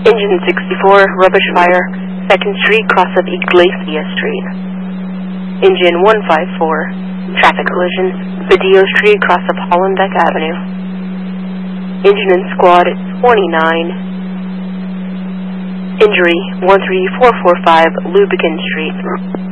Engine 64, rubbish fire, 2nd Street, cross of Iglesia Street. Engine 154, traffic collision, Badillo Street, cross of Hollenbeck Avenue. Engine and squad 29. Injury 13445, Lubekin Street.